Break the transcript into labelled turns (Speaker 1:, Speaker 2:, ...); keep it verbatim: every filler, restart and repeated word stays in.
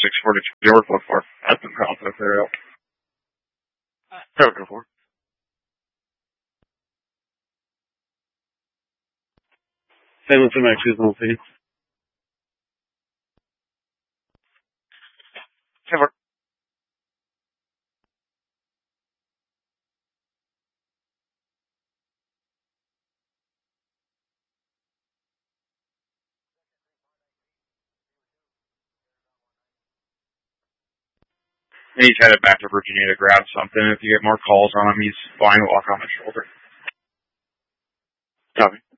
Speaker 1: six forty-two York, look for. That's the process there. Go, go for. Same with the next seasonal fee. Cover. He's headed back to Virginia to grab something. If you get more calls on him, he's flying to walk on my shoulder. Copy.